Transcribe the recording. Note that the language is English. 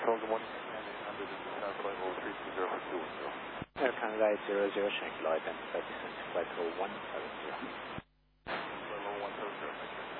Control, good morning. 900 in the south flight level 320 for 210. Air Canada 00 Shanghai, identify descent flight level 170.